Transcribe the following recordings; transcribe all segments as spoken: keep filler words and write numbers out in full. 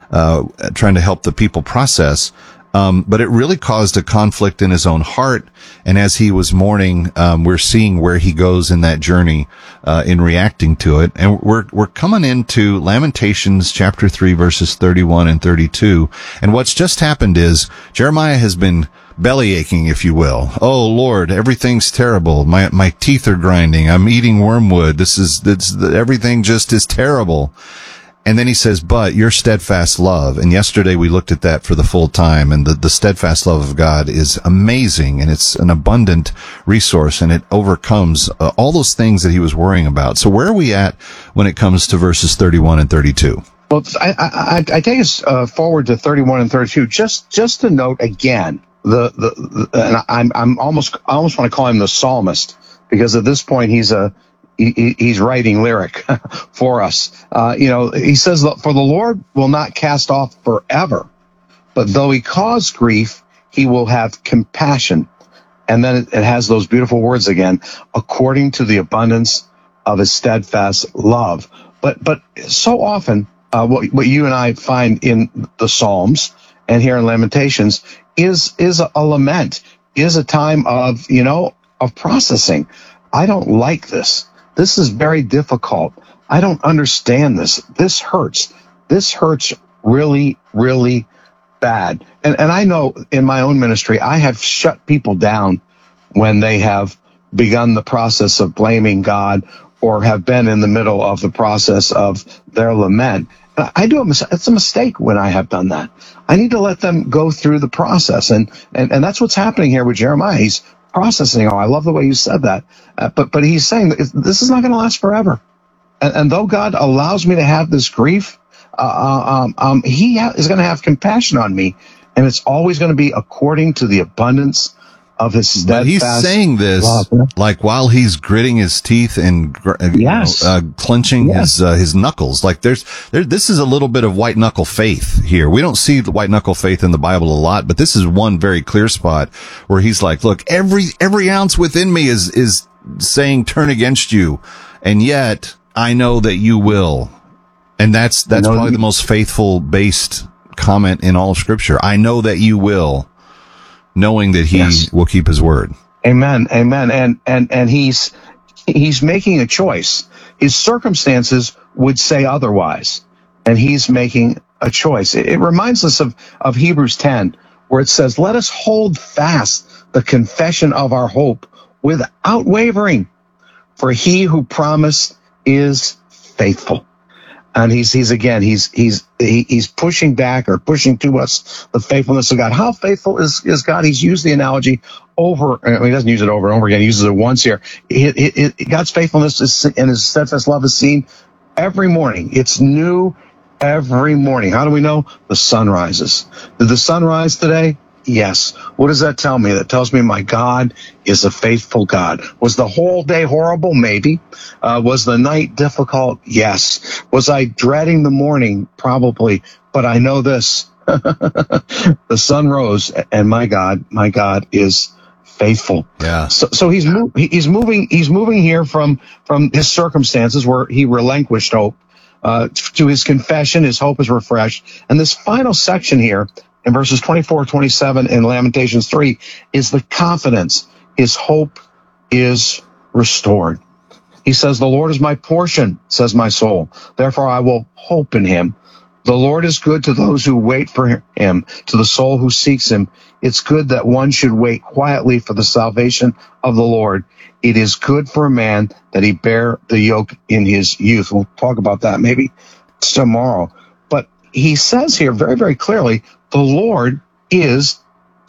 uh, trying to help the people process. Um, but it really caused a conflict in his own heart. And as he was mourning, um, we're seeing where he goes in that journey, uh, in reacting to it. And we're, we're coming into Lamentations chapter three, verses thirty-one and thirty-two. And what's just happened is Jeremiah has been belly aching, if you will. Oh Lord, everything's terrible. My, my teeth are grinding. I'm eating wormwood. This is, this, everything just is terrible. And then he says, but your steadfast love. And yesterday we looked at that for the full time, and the, the steadfast love of God is amazing, and it's an abundant resource, and it overcomes uh, all those things that he was worrying about. So where are we at when it comes to verses thirty-one and thirty-two? Well, I, I, I take us uh, forward to thirty-one and thirty-two, just, just to note again, the, the, the and I'm, I'm almost, I almost want to call him the psalmist, because at this point he's a, He, he's writing lyric for us. Uh, you know, he says, for the Lord will not cast off forever, but though he cause grief, he will have compassion. And then it, it has those beautiful words again, according to the abundance of his steadfast love. But, but so often, uh, what, what you and I find in the Psalms and here in Lamentations is, is a, a lament, is a time of, you know, of processing. I don't like this. This is very difficult. I don't understand this. This hurts. This hurts really, really bad. And and I know in my own ministry, I have shut people down when they have begun the process of blaming God or have been in the middle of the process of their lament. I do a mis- it's a mistake when I have done that. I need to let them go through the process. And, and, and that's what's happening here with Jeremiah. He's processing. Oh, I love the way you said that. Uh, but, but he's saying that this is not going to last forever. And, and though God allows me to have this grief, uh, um, um, he ha- is going to have compassion on me. And it's always going to be according to the abundance of his steadfast love. But he's saying this love. Like while he's gritting his teeth and yes. know, uh, clenching yes. his uh, his knuckles. Like there's there, this is a little bit of white knuckle faith here. We don't see the white knuckle faith in the Bible a lot, but this is one very clear spot where he's like, look, every every ounce within me is is saying turn against you, and yet I know that you will. And that's that's probably you- the most faithful based comment in all of Scripture. I know that you will. Knowing that he yes. will keep his word. Amen. Amen. And, and, and he's, he's making a choice. His circumstances would say otherwise, and he's making a choice. It, it reminds us of, of Hebrews ten, where it says, let us hold fast the confession of our hope without wavering, for he who promised is faithful. And he's, he's again, he's, he's, he, he's pushing back or pushing to us the faithfulness of God. How faithful is, is God? He's used the analogy over, I mean, he doesn't use it over and over again. He uses it once here. It, it, it, God's faithfulness is, and his steadfast love is seen every morning. It's new every morning. How do we know? The sun rises. Did the sun rise today? Yes. What does that tell me? That tells me my God is a faithful God. Was the whole day horrible? Maybe. Uh, was the night difficult? Yes. Was I dreading the morning? Probably. But I know this. The sun rose, and my God, my God is faithful. Yeah. So, so he's mo- he's moving he's moving here from from his circumstances where he relinquished hope uh, to his confession. His hope is refreshed, and this final section here in verses twenty-four, twenty-seven in Lamentations three is the confidence. His hope is restored. He says, the Lord is my portion, says my soul. Therefore I will hope in him. The Lord is good to those who wait for him, to the soul who seeks him. It's good that one should wait quietly for the salvation of the Lord. It is good for a man that he bear the yoke in his youth. We'll talk about that maybe tomorrow. But he says here very, very clearly, the Lord is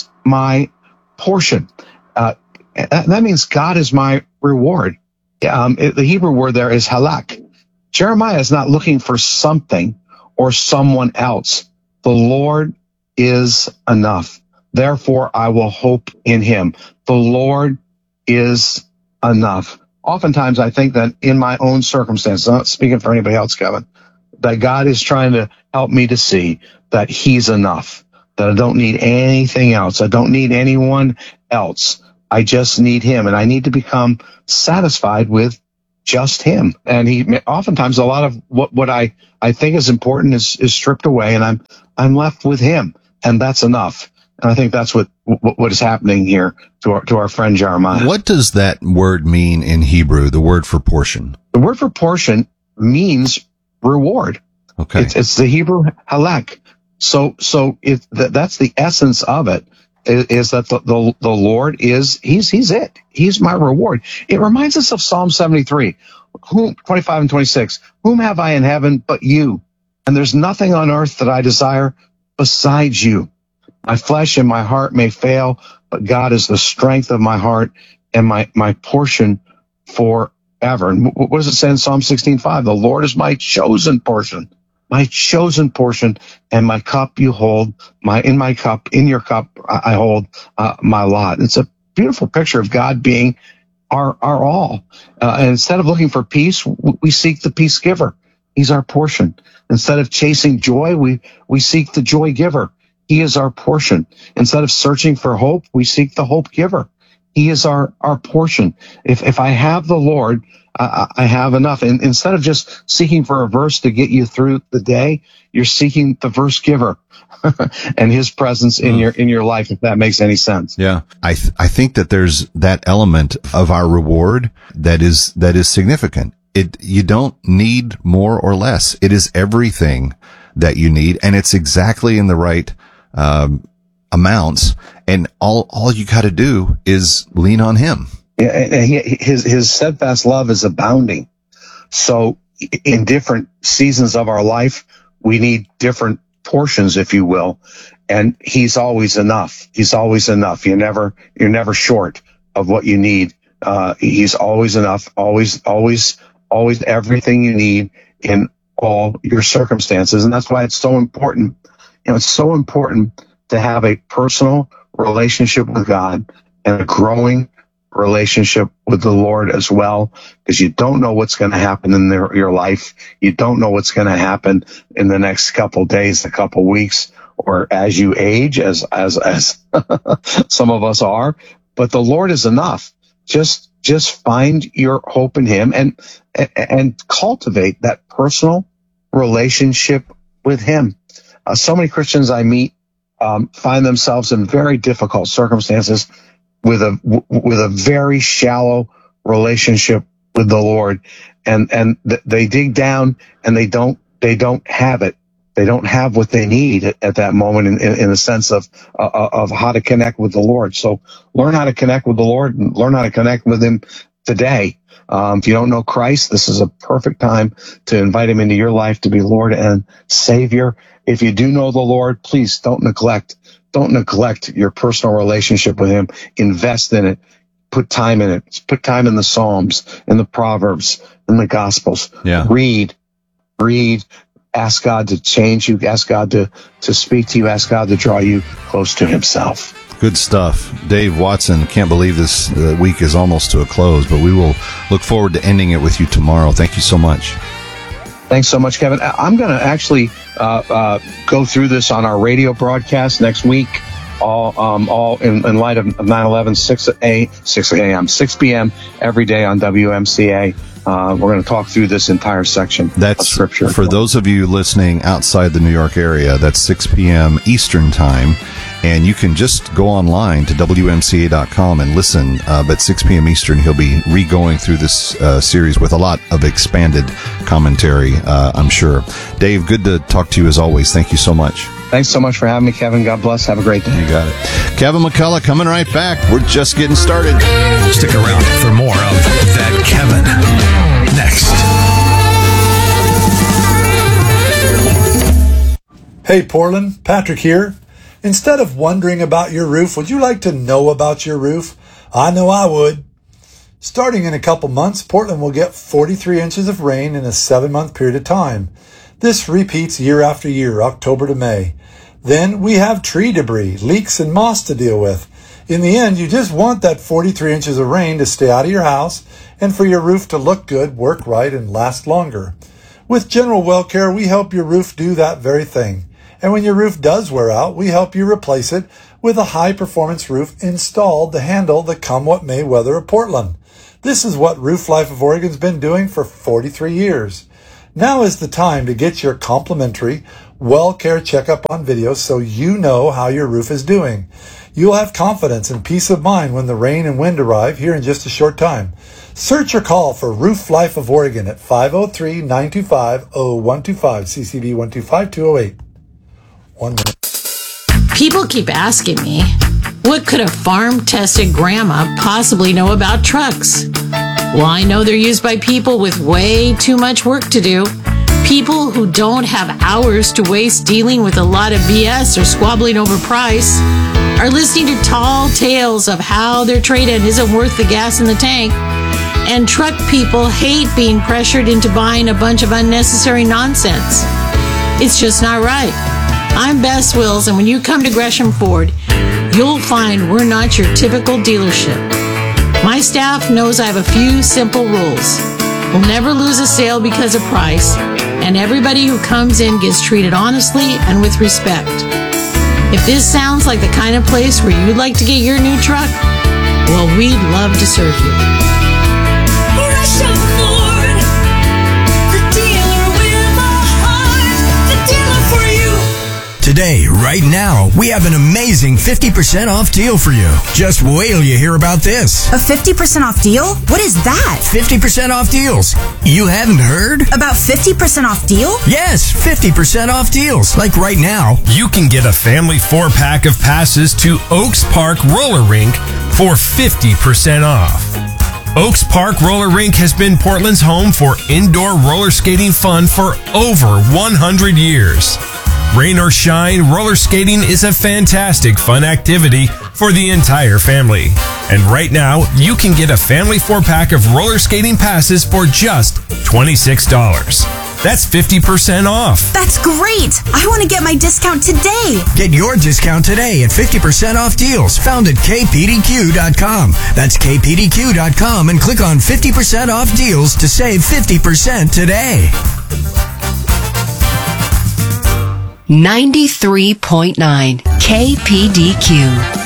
my portion. Uh, that means God is my reward. Um, it, the Hebrew word there is halak. Jeremiah is not looking for something or someone else. The Lord is enough. Therefore, I will hope in him. The Lord is enough. Oftentimes, I think that in my own circumstances, I'm not speaking for anybody else, Kevin, that God is trying to help me to see that he's enough, that I don't need anything else. I don't need anyone else. I just need him, and I need to become satisfied with just him. And he oftentimes a lot of what, what I, I think is important is, is stripped away, and I'm I'm left with him, and that's enough. And I think that's what what, what is happening here to our to our friend Jeremiah. What does that word mean in Hebrew, the word for portion? The word for portion means reward. Okay. It's, it's the Hebrew halak. So so it th- that's the essence of it. Is that the, the the Lord is he's he's it. He's my reward. It reminds us of Psalm seventy-three, whom twenty-five and twenty-six. Whom have I in heaven but you? And there's nothing on earth that I desire besides you. My flesh and my heart may fail, but God is the strength of my heart and my my portion forever. And what does it say in Psalm sixteen five? The Lord is my chosen portion. My chosen portion, and my cup you hold, my in my cup, in your cup I hold uh, my lot. It's a beautiful picture of God being our our all. Uh, and instead of looking for peace, we seek the peace giver. He's our portion. Instead of chasing joy, we we seek the joy giver. He is our portion. Instead of searching for hope, we seek the hope giver. He is our our portion. If if I have the Lord, I, I have enough. And instead of just seeking for a verse to get you through the day, you're seeking the verse giver and his presence in mm. your in your life, if that makes any sense. Yeah. I th- I think that there's that element of our reward that is that is significant. It you don't need more or less. It is everything that you need, and it's exactly in the right um, amounts. And all all you got to do is lean on him. Yeah, and he, his his steadfast love is abounding. So in different seasons of our life, we need different portions, if you will. And he's always enough. He's always enough. You're never you're never short of what you need. Uh, he's always enough. Always, always, always everything you need in all your circumstances. And that's why it's so important. You know, it's so important to have a personal relationship with God and a growing relationship with the Lord as well, because you don't know what's going to happen in their, your life. You don't know what's going to happen in the next couple days, a couple weeks, or as you age, as as as some of us are. But the Lord is enough. Just just find your hope in Him and and cultivate that personal relationship with Him. Uh, so many Christians I meet um, find themselves in very difficult circumstances with a w- with a very shallow relationship with the Lord, and and th- they dig down and they don't they don't have it. They don't have what they need at, at that moment in, in, in the sense of uh, of how to connect with the Lord. So learn how to connect with the Lord and learn how to connect with Him today. Um, if you don't know Christ, this is a perfect time to invite Him into your life to be Lord and Savior. If you do know the Lord, please don't neglect don't neglect your personal relationship with Him. Invest in it. Put time in it. Put time in the Psalms, in the Proverbs, in the Gospels. Yeah. Read, read. Ask God to change you. Ask God to, to speak to you. Ask God to draw you close to Himself. Good stuff. Dave Watson, can't believe this uh, week is almost to a close, but we will look forward to ending it with you tomorrow. Thank you so much. Thanks so much, Kevin. I'm going to actually uh, uh, go through this on our radio broadcast next week, all um, all in, in light of nine eleven, six a.m., six p.m. every day on W M C A. Uh, we're going to talk through this entire section that's, of Scripture. For those of you listening outside the New York area, that's six p.m. Eastern Time, and you can just go online to W M C A dot com and listen. Uh, but six p.m. Eastern, he'll be re-going through this uh, series with a lot of expanded commentary, uh, I'm sure. Dave, good to talk to you as always. Thank you so much. Thanks so much for having me, Kevin. God bless. Have a great day. You got it. Kevin McCullough coming right back. We're just getting started. Stick around for more of That Kevin next. Hey, Portland. Patrick here. Instead of wondering about your roof, would you like to know about your roof? I know I would. Starting in a couple months, Portland will get forty-three inches of rain in a seven-month period of time. This repeats year after year, October to May. Then we have tree debris, leaks, and moss to deal with. In the end, you just want that forty-three inches of rain to stay out of your house and for your roof to look good, work right, and last longer. With General Well Care, we help your roof do that very thing. And when your roof does wear out, we help you replace it with a high-performance roof installed to handle the come-what-may weather of Portland. This is what Roof Life of Oregon's been doing for forty-three years. Now is the time to get your complimentary well care checkup on video so you know how your roof is doing. You'll have confidence and peace of mind when the rain and wind arrive here in just a short time. Search or call for Roof Life of Oregon at five oh three, nine two five, oh one two five, C C B one two five, two oh eight. One minute. People keep asking me, what could a farm-tested grandma possibly know about trucks? Well, I know they're used by people with way too much work to do. People who don't have hours to waste dealing with a lot of B S or squabbling over price are listening to tall tales of how their trade-in isn't worth the gas in the tank. And truck people hate being pressured into buying a bunch of unnecessary nonsense. It's just not right. I'm Bess Wills, and when you come to Gresham Ford, you'll find we're not your typical dealership. My staff knows I have a few simple rules. We'll never lose a sale because of price, and everybody who comes in gets treated honestly and with respect. If this sounds like the kind of place where you'd like to get your new truck, well, we'd love to serve you. Gresham Ford, the dealer with a heart, the dealer for you. Today, right now, we have an amazing fifty percent off deal for you. Just wait till you hear about this. A fifty percent off deal? What is that? fifty percent off deals. You haven't heard? About fifty percent off deal? Yes, fifty percent off deals. Like right now, you can get a family four-pack of passes to Oaks Park Roller Rink for fifty percent off. Oaks Park Roller Rink has been Portland's home for indoor roller skating fun for over one hundred years. Rain or shine, roller skating is a fantastic fun activity for the entire family. And right now, you can get a family four-pack of roller skating passes for just twenty-six dollars. That's fifty percent off. That's great! I want to get my discount today. Get your discount today at fifty percent off deals found at K P D Q dot com. That's K P D Q dot com and click on fifty percent off deals to save fifty percent today. ninety-three point nine K P D Q.